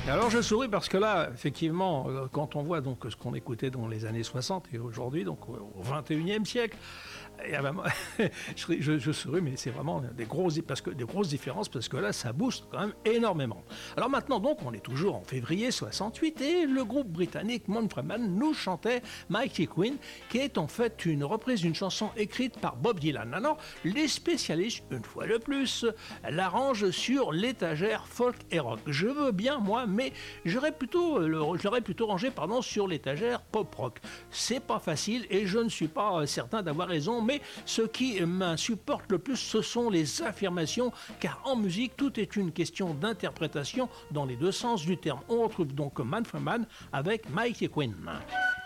Alors je souris parce que là, effectivement, quand on voit donc ce qu'on écoutait dans les années 60 et aujourd'hui, donc au 21e siècle, et vraiment, je souris, mais c'est vraiment des grosses différences parce que là, ça booste quand même énormément. Alors maintenant, donc, on est toujours en février 68 et le groupe britannique Manfred Mann nous chantait Mighty Queen, qui est en fait une reprise d'une chanson écrite par Bob Dylan. Alors, les spécialistes, une fois de plus, l'arrangent sur l'étagère folk et rock. Je veux bien, moi, mais j'aurais plutôt rangé sur l'étagère pop rock. C'est pas facile et je ne suis pas certain d'avoir raison, mais ce qui m'insupporte le plus, ce sont les affirmations, car en musique, tout est une question d'interprétation dans les deux sens du terme. On retrouve donc Manfred Mann avec Mighty Queen.